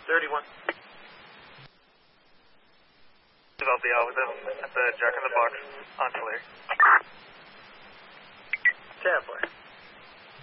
31. Develop the with him at the Jack in the Box on Tulare. Tablet.